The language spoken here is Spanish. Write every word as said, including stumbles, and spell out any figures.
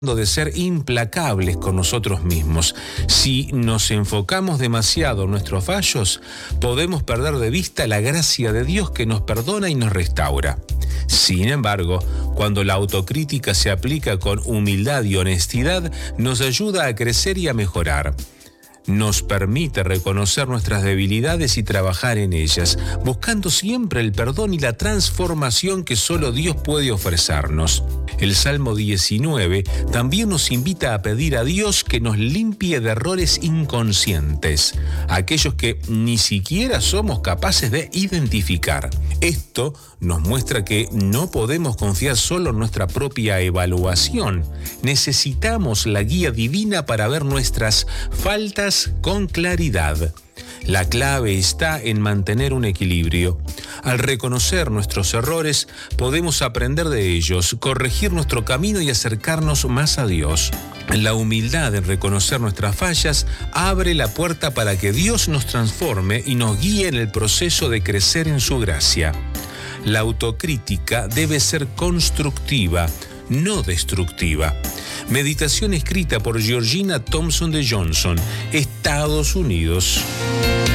de ser implacables con nosotros mismos. Si nos enfocamos demasiado en nuestros fallos, podemos perder de vista la gracia de Dios que nos perdona y nos restaura. Sin embargo, cuando la autocrítica se aplica con humildad y honestidad, nos ayuda a crecer y a mejorar. Nos permite reconocer nuestras debilidades y trabajar en ellas, buscando siempre el perdón y la transformación que solo Dios puede ofrecernos. El Salmo diecinueve también nos invita a pedir a Dios que nos limpie de errores inconscientes, aquellos que ni siquiera somos capaces de identificar. Esto nos muestra que no podemos confiar solo en nuestra propia evaluación. Necesitamos la guía divina para ver nuestras faltas con claridad. La clave está en mantener un equilibrio. Al reconocer nuestros errores, podemos aprender de ellos, corregir nuestro camino y acercarnos más a Dios. La humildad en reconocer nuestras fallas abre la puerta para que Dios nos transforme y nos guíe en el proceso de crecer en su gracia. La autocrítica debe ser constructiva, no destructiva. Meditación escrita por Georgina Thompson de Johnson, Estados Unidos.